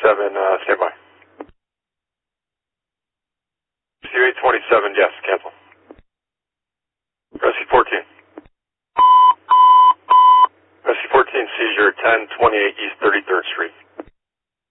stand by. Rescue 827, yes, cancel. Rescue 14. Rescue 14, seizure 1028 East 33rd Street.